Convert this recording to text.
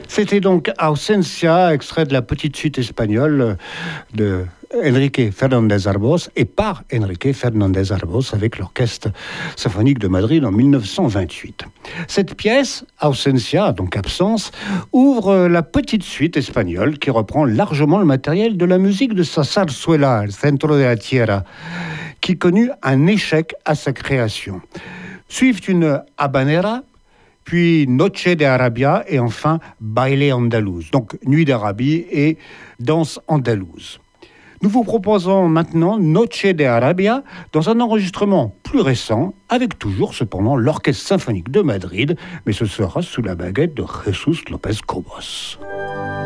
C'était donc Ausencia, extrait de la petite suite espagnole de Enrique Fernández Arbós et par Enrique Fernández Arbós avec l'Orchestre symphonique de Madrid en 1928. Cette pièce, Ausencia, donc absence, ouvre la petite suite espagnole qui reprend largement le matériel de la musique de sa zarzuela, El Centro de la Tierra, qui connut un échec à sa création. Suivent une habanera, puis Noche de Arabia et enfin Baile Andalouse, donc Nuit d'Arabie et Danse andalouse. Nous vous proposons maintenant Noche de Arabia dans un enregistrement plus récent, avec toujours cependant l'Orchestre symphonique de Madrid, mais ce sera sous la baguette de Jesús López Cobos.